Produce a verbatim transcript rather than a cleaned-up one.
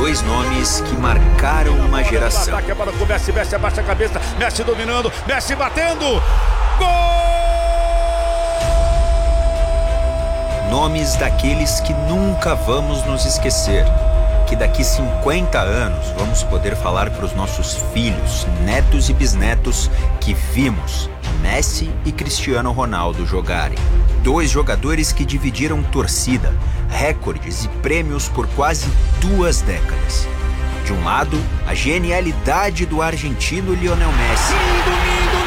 dois nomes que marcaram uma geração. Ataque para o Messi, Messi abaixa a cabeça, Messi dominando, Messi batendo. Gol! Nomes daqueles que nunca vamos nos esquecer. Que daqui cinquenta anos vamos poder falar para os nossos filhos, netos e bisnetos que vimos Messi e Cristiano Ronaldo jogarem. Dois jogadores que dividiram torcida, recordes e prêmios por quase duas décadas. De um lado, a genialidade do argentino Lionel Messi. Lindo, lindo,